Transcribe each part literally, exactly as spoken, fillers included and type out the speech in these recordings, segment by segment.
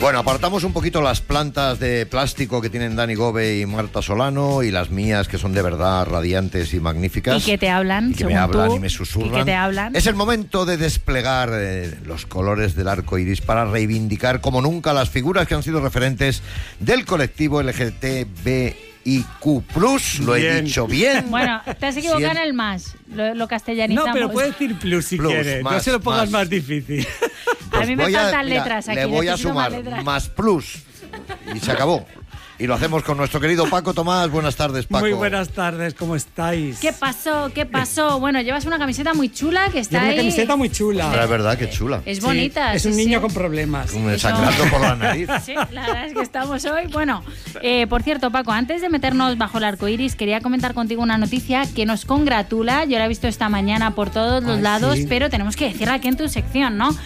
Bueno, apartamos un poquito las plantas de plástico que tienen Dani Gobe y Marta Solano y las mías, que son de verdad radiantes y magníficas. Y que te hablan, y que me hablan tú, y me susurran. Y que te hablan. Es el momento de desplegar eh, los colores del arco iris para reivindicar como nunca las figuras que han sido referentes del colectivo L G T B I Q plus. Lo he Bien. dicho bien. Bueno, te has equivocado Cien... en el más. Lo, lo castellanizamos. No, pero puedes decir plus si Plus, quieres. más, no se lo pongas más. más difícil. A mí me voy faltan mira, letras aquí. Le voy a necesito sumar más, letras. más plus y se acabó. Y lo hacemos con nuestro querido Paco Tomás. Buenas tardes, Paco. Muy buenas tardes, ¿cómo estáis? ¿Qué pasó? ¿Qué pasó? Bueno, llevas una camiseta muy chula que está Llevo una ahí. camiseta muy chula. Pero es verdad, qué chula. Es Sí, bonita. es sí, un niño sí. con problemas. Un sangrando por la nariz. Sí, la verdad es que estamos hoy. Bueno, eh, por cierto, Paco, antes de meternos bajo el arco iris, quería comentar contigo una noticia que nos congratula. Yo la he visto esta mañana por todos los Ay, lados, sí. pero tenemos que decirla aquí en tu sección, ¿no?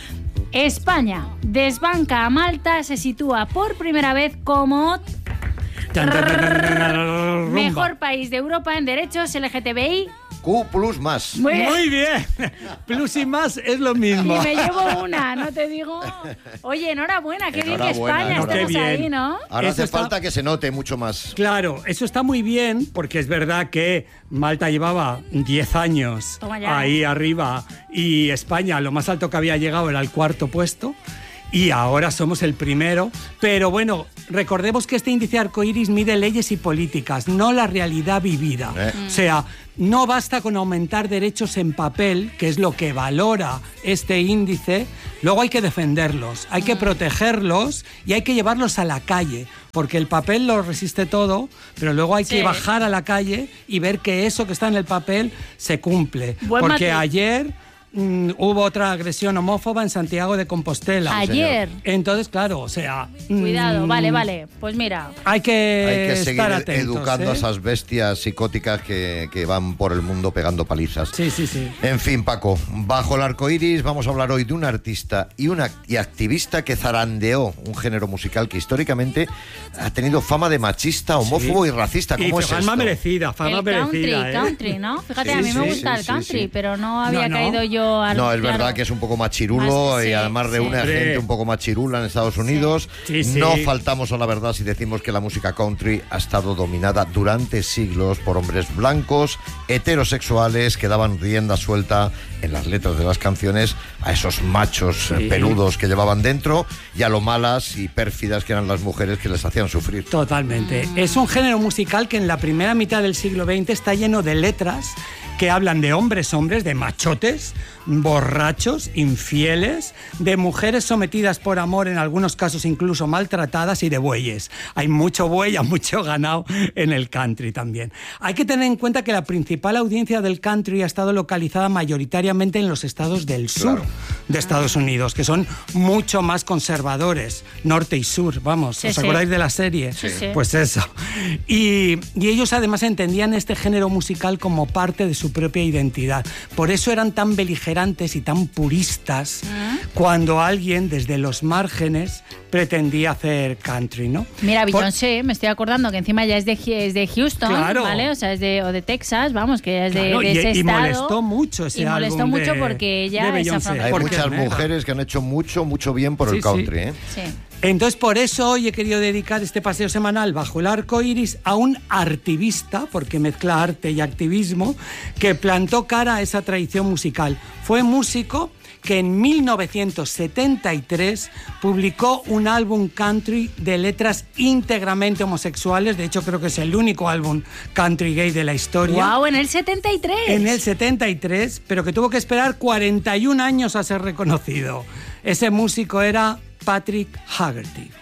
España desbanca a Malta, se sitúa por primera vez como Tan, tan, tan, tan, tan, tan, rumba. mejor país de Europa en derechos L G T B I. Q plus más. Muy bien. Muy bien. Plus y más es lo Y mismo. me llevo una, no te digo. Oye, enhorabuena, qué bien que Enhorabuena, España enhorabuena. estamos Qué bien. ahí, ¿no? Ahora Eso hace está- falta que se note mucho más. Claro, eso está muy bien, porque es verdad que Malta llevaba diez años Toma ya. ahí arriba y España lo más alto que había llegado era el cuarto puesto. Y ahora somos el primero. Pero bueno, recordemos que este índice arcoíris mide leyes y políticas, no la realidad vivida. Eh. O sea, no basta con aumentar derechos en papel, que es lo que valora este índice. Luego hay que defenderlos, hay que protegerlos y hay que llevarlos a la calle. Porque el papel lo resiste todo, pero luego hay Sí. que bajar a la calle y ver que eso que está en el papel se cumple. Buen Porque matiz. ayer mm, hubo otra agresión homófoba en Santiago de Compostela. Ayer. Entonces, claro, o sea... mm, Cuidado, vale, vale. Pues mira, Hay que, Hay que seguir estar atentos. educando ¿eh? a esas bestias psicóticas que, que van por el mundo pegando palizas. Sí, sí, sí. En fin, Paco, bajo el arco iris vamos a hablar hoy de un artista y una y activista que zarandeó un género musical que históricamente ha tenido fama de machista, homófobo Sí. y racista. Y ¿Cómo es fama esto? merecida, fama el country, merecida. ¿eh? country, ¿no? Fíjate, Sí, a mí me sí, gusta sí, el sí, country, sí. pero no había no. caído yo al... No, es claro. verdad que es un poco machirulo Más- y sí, además sí. reúne a Sí. gente un poco machirula en Estados Unidos. Sí, sí. No faltamos a la verdad si decimos que la música country ha estado dominada durante siglos por hombres blancos, heterosexuales, que daban rienda suelta en las letras de las canciones a esos machos eh, Sí. peludos que llevaban dentro y a lo malas y pérfidas que eran las mujeres que les hacían sufrir. Totalmente. Es un género musical que en la primera mitad del siglo veinte está lleno de letras que hablan de hombres, hombres, de machotes, borrachos, infieles, de mujeres sometidas por amor, en algunos casos incluso maltratadas, y de bueyes. Hay mucho buey, hay mucho ganado en el country también. Hay que tener en cuenta que la principal audiencia del country ha estado localizada mayoritariamente en los estados del sur Claro. de Estados Unidos, que son mucho más conservadores, norte y sur, vamos, Sí, ¿os sí. acordáis de la serie? Sí, sí. Pues eso. Y, y ellos además entendían este género musical como parte de su propia identidad. Por eso eran tan beligerantes y tan puristas cuando alguien desde los márgenes pretendía hacer country, ¿no? Mira, Por- Beyoncé, me estoy acordando que encima ya es de, es de Houston, Claro. ¿vale? O sea, es de, o de Texas, vamos, que ya es de, Claro, de y- ese y estado. molestó mucho ese Y molestó álbum mucho de- porque ella de es Beyoncé. afroamericana. Hay Porque muchas es negra. mujeres que han hecho mucho, mucho bien por Sí, el sí. country, ¿eh? Sí. Entonces, por eso hoy he querido dedicar este paseo semanal bajo el arco iris a un artivista, porque mezcla arte y activismo, que plantó cara a esa tradición musical. Fue músico que en mil novecientos setenta y tres publicó un álbum country de letras íntegramente homosexuales. De hecho, creo que es el único álbum country gay de la historia. ¡Guau! En el setenta y tres. En el setenta y tres, pero que tuvo que esperar cuarenta y un años a ser reconocido. Ese músico era Patrick Haggerty.